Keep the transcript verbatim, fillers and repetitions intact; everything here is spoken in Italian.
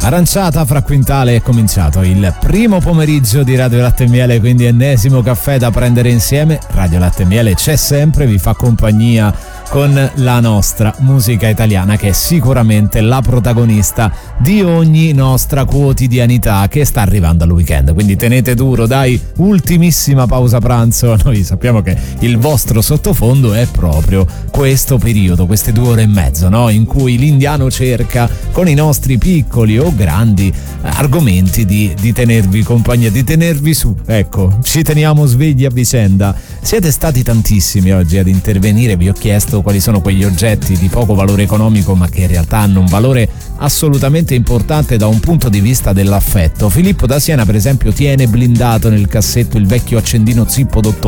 Aranciata fra Quintale è cominciato il primo pomeriggio di Radio Latte e Miele, quindi ennesimo caffè da prendere insieme. Radio Latte e Miele c'è sempre, vi fa compagnia con la nostra musica italiana, che è sicuramente la protagonista di ogni nostra quotidianità che sta arrivando al weekend. Quindi tenete duro, dai, ultimissima pausa pranzo. Noi sappiamo che il vostro sottofondo è proprio questo periodo, queste due ore e mezzo, no? In cui l'indiano cerca con i nostri piccoli o grandi argomenti di, di tenervi compagnia, di tenervi su. Ecco, ci teniamo svegli a vicenda. Siete stati tantissimi oggi ad intervenire, vi ho chiesto quali sono quegli oggetti di poco valore economico ma che in realtà hanno un valore assolutamente importante da un punto di vista dell'affetto. Filippo da Siena per esempio tiene blindato nel cassetto il vecchio accendino Zippo Dottor